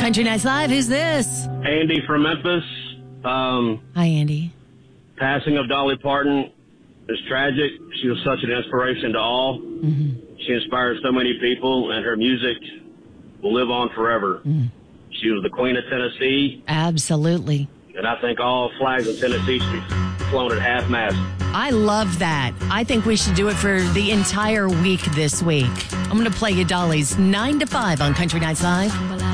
Country Nights Live. Who's this? Andy from Memphis. Hi, Andy. Passing of Dolly Parton is tragic. She was such an inspiration to all. Mm-hmm. She inspired so many people, and her music will live on forever. Mm. She was the Queen of Tennessee. Absolutely. And I think all flags in Tennessee should be flown at half-mast. I love that. I think we should do it for the entire week this week. I'm going to play you Dolly's 9 to 5 on Country Nights Live.